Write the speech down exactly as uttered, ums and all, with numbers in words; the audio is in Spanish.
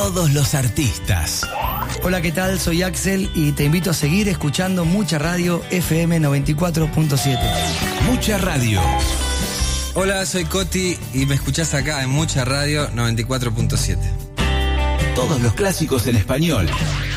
todos los artistas. Hola, ¿qué tal? Soy Axel y te invito a seguir escuchando Mucha Radio F M noventa y cuatro punto siete. Mucha Radio. Hola, soy Coti y me escuchás acá en Mucha Radio noventa y cuatro punto siete. Todos los clásicos en español.